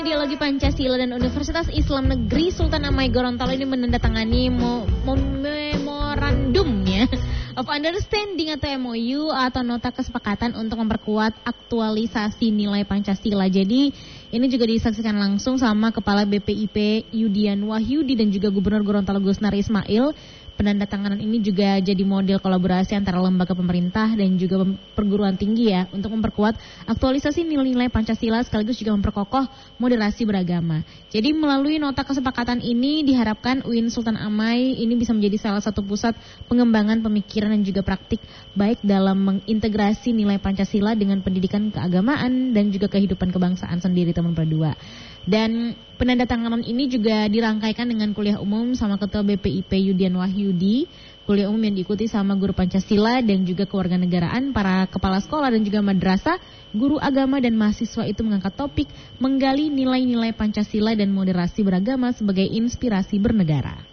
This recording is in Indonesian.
Ideologi Pancasila dan Universitas Islam Negeri Sultan Amai Gorontalo ini menandatangani memorandumnya of understanding atau MOU atau nota kesepakatan untuk memperkuat aktualisasi nilai Pancasila. Jadi ini juga disaksikan langsung sama Kepala BPIP Yudian Wahyudi dan juga Gubernur Gorontalo Gusnar Ismail. Penandatanganan ini juga jadi model kolaborasi antara lembaga pemerintah dan juga perguruan tinggi ya untuk memperkuat aktualisasi nilai-nilai Pancasila sekaligus juga memperkokoh moderasi beragama. Jadi melalui nota kesepakatan ini diharapkan UIN Sultan Amai ini bisa menjadi salah satu pusat pengembangan pemikiran dan juga praktik baik dalam mengintegrasi nilai Pancasila dengan pendidikan keagamaan dan juga kehidupan kebangsaan sendiri teman berdua. Dan penandatanganan ini juga dirangkaikan dengan kuliah umum sama Ketua BPIP Yudian Wahyudi, kuliah umum yang diikuti sama guru Pancasila dan juga kewarganegaraan, para kepala sekolah dan juga madrasah, guru agama dan mahasiswa itu mengangkat topik menggali nilai-nilai Pancasila dan moderasi beragama sebagai inspirasi bernegara.